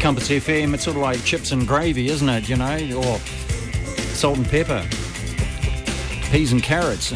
Crumpets FM. It's sort of like chips and gravy, isn't it? You know, or salt and pepper, peas and carrots.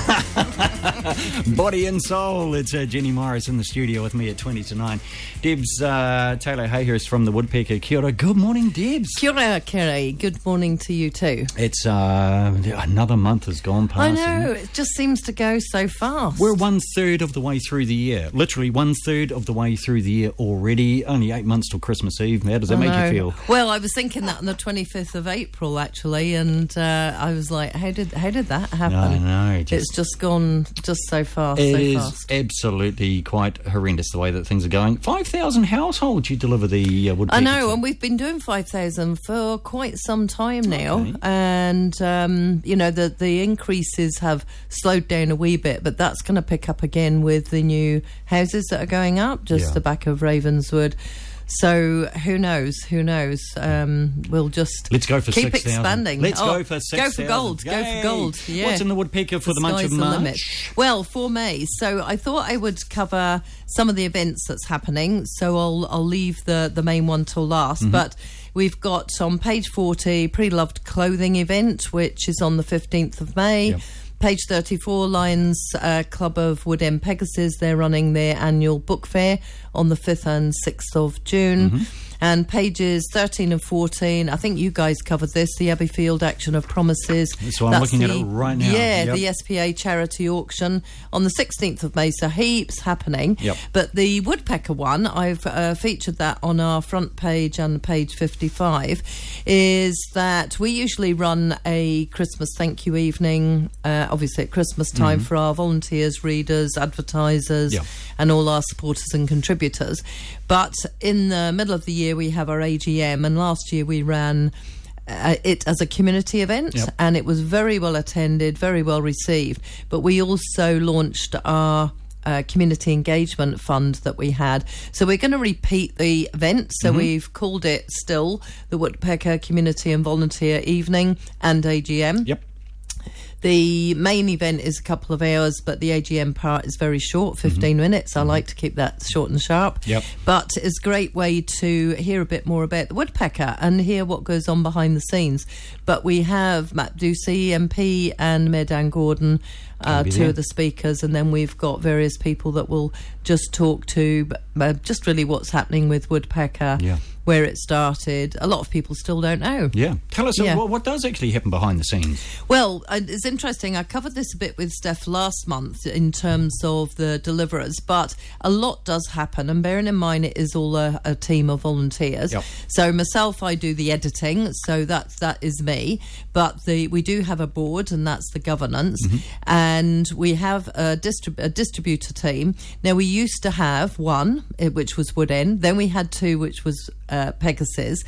Body and soul. It's Jenny Morris in the studio with me at 20 to 9. Debs Taylor Hayhurst from the Woodpecker. Kia ora. Good morning, Debs. Kia ora, Kerry. Good morning to you too. It's another month has gone past. I know, it just seems to go so fast. We're 1/3 of the way through the year. Literally 1/3 of the way through the year already. Only 8 months till Christmas Eve. How does that make you feel? Well, I was thinking that on the 25th of April actually, and I was like, how did that happen? I know. It's just gone just so fast. It is absolutely quite horrendous the way that things are going. 5,000 households you deliver the Woodpecker. I know, and we've been doing 5,000 for quite some time now. Okay. And, you know, the increases have slowed down a wee bit, but that's going to pick up again with the new houses that are going up, just the back of Ravenswood. So who knows? We'll just let's go for keep 6,000. expanding. Let's go for 6,000. Go for gold. Yay. Go for gold. Yeah. What's in the Woodpecker for the month of March? Well, for May. So I thought I would cover some of the events that's happening. So I'll leave the main one till last. Mm-hmm. But we've got on page 40 Pre-Loved Clothing event, which is on the 15th of May. Yep. Page 34, Lions Club of Wood End Pegasus. They're running their annual book fair on the 5th and 6th of June. Mm-hmm. And pages 13 and 14, I think you guys covered this, the Abbeyfield Action of Promises. So I'm looking at it right now. Yeah, the SPA charity auction on the 16th of May, so heaps happening. Yep. But the Woodpecker one, I've featured that on our front page and page 55, is that we usually run a Christmas thank you evening, obviously at Christmas time, for our volunteers, readers, advertisers, and all our supporters and contributors. But in the middle of the year, we have our AGM, and last year we ran it as a community event, and it was very well attended, very well received. But we also launched our community engagement fund that we had. So we're going to repeat the event. So we've called it still the Woodpecker Community and Volunteer Evening and AGM. Yep. The main event is a couple of hours, but the AGM part is very short, 15 minutes. I like to keep that short and sharp. Yep. But it's a great way to hear a bit more about the woodpecker and hear what goes on behind the scenes. But we have Matt Ducey, MP, and Mayor Dan Gordon, two of the speakers, and then we've got various people that will just talk to just really what's happening with woodpecker, where it started. A lot of people still don't know. Yeah. Tell us what does actually happen behind the scenes. Well, it's interesting. I covered this a bit with Steph last month in terms of the deliverers, but a lot does happen. And bearing in mind, it is all a team of volunteers. Yep. So myself, I do the editing, so that is me. But we do have a board, and that's the governance. And we have a distributor team. Now, we used to have one, which was Wood End. Then we had two, which was Pegasus.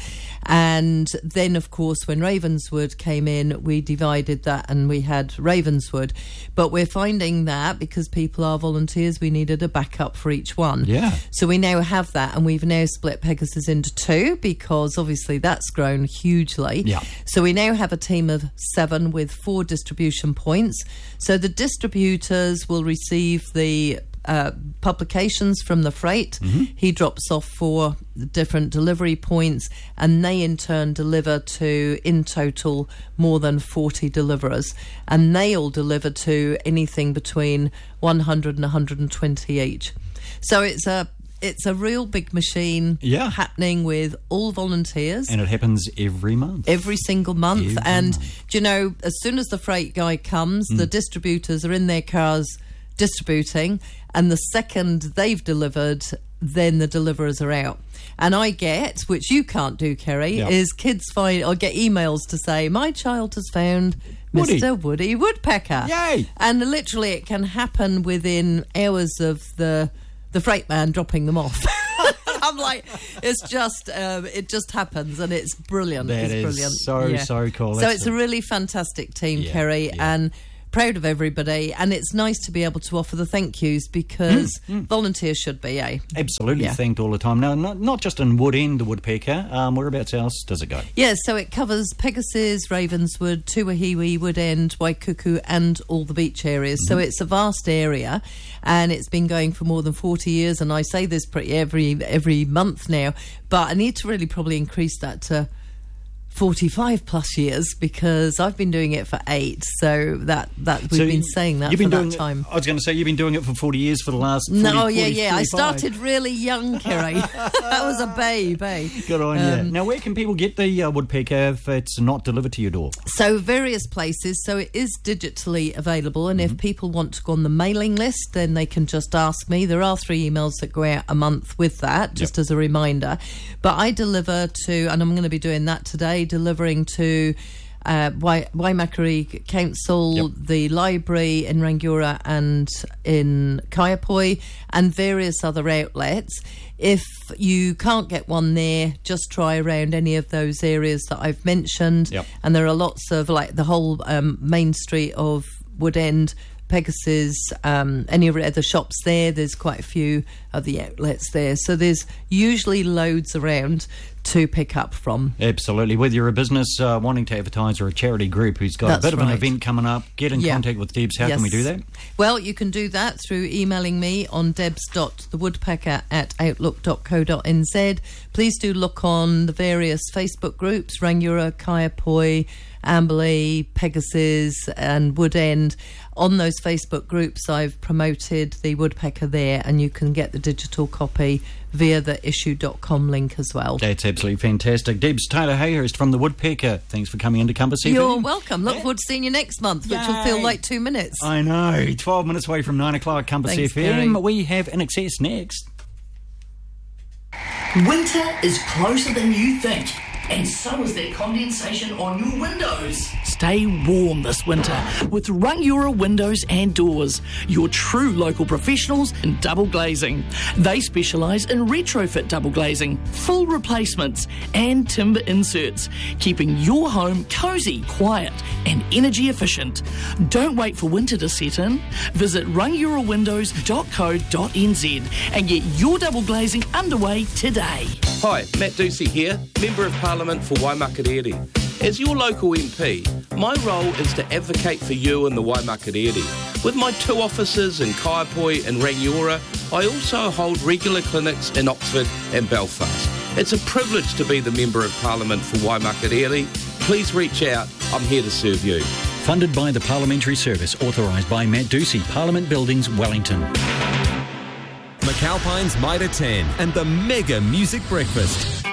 And then, of course, when Ravenswood came in, we divided that and we had Ravenswood. But we're finding that because people are volunteers, we needed a backup for each one. Yeah. So we now have that, and we've now split Pegasus into two because obviously that's grown hugely. Yeah. So we now have a team of 7 with 4 distribution points. So the distributors will receive the publications from the freight. He drops off 4 different delivery points, and they in turn deliver to, in total, more than 40 deliverers, and they all deliver to anything between 100 and 120 each. So it's a real big machine happening with all volunteers. And it happens every month. Every single month. Do you know, as soon as the freight guy comes, the distributors are in their cars distributing, and the second they've delivered, then the deliverers are out. And I get, which you can't do, Kerry, is kids find or get emails to say, my child has found Mr. Woody Woodpecker. Yay! And literally it can happen within hours of the freight man dropping them off. I'm like, it's just, it just happens, and it's brilliant. That is brilliant. So cool. So it's a really fantastic team, Kerry, and proud of everybody, and it's nice to be able to offer the thank yous because volunteers should be, Absolutely thanked all the time. Now, not just in Woodend, the Woodpecker. Whereabouts else does it go? Yeah, so it covers Pegasus, Ravenswood, Tuahiwi, Woodend, Waikuku, and all the beach areas. So it's a vast area, and it's been going for more than 40 years. And I say this pretty every month now, but I need to really probably increase that to 45 plus years because I've been doing it for 8, so that we've been saying that for that time. I was going to say you've been doing it for 40 years for the last 40, No, 40, yeah. 45. I started really young, Kerry. I was a babe, Good on you. Now, where can people get the woodpecker if it's not delivered to your door? So various places. So it is digitally available, and if people want to go on the mailing list, then they can just ask me. There are 3 emails that go out a month with that, just as a reminder. But I deliver to, and I'm going to be doing that today, delivering to Waimakere Council, the library in Rangiora and in Kaiapoi, and various other outlets. If you can't get one there, just try around any of those areas that I've mentioned. And there are lots of, like, the whole main street of Woodend, Pegasus, any of the other shops there. There's quite a few of the outlets there. So there's usually loads around to pick up from. Absolutely. Whether you're a business wanting to advertise or a charity group who's got a bit of an event coming up, get in contact with Debs. How can we do that? Well, you can do that through emailing me on debs.thewoodpecker@outlook.co.nz. Please do look on the various Facebook groups, Rangiora, Kaiapoi, Amberley, Pegasus and Woodend. On those Facebook groups, I've promoted the woodpecker there, and you can get the digital copy via the issue.com link as well. That's absolutely fantastic. Debs Taylor-Hayhurst from the Woodpecker, thanks for coming into Compass FM. You're welcome. Look forward to seeing you next month, which will feel like 2 minutes. I know. 12 minutes away from 9 o'clock, Compass FM. Gary. We have In Excess next. Winter is closer than you think, and so is that condensation on your windows. Stay warm this winter with Rangiora Windows and Doors, your true local professionals in double glazing. They specialise in retrofit double glazing, full replacements and timber inserts, keeping your home cosy, quiet and energy efficient. Don't wait for winter to set in. Visit rangiorawindows.co.nz and get your double glazing underway today. Hi, Matt Ducey here, Member of Parliament for Waimakere. As your local MP, my role is to advocate for you in the Waimakere. With my 2 offices in Kaiapoi and Rangiora, I also hold regular clinics in Oxford and Belfast. It's a privilege to be the Member of Parliament for Waimakere. Please reach out, I'm here to serve you. Funded by the Parliamentary Service, authorised by Matt Ducey, Parliament Buildings, Wellington. McAlpine's Mitre 10 and the Mega Music Breakfast.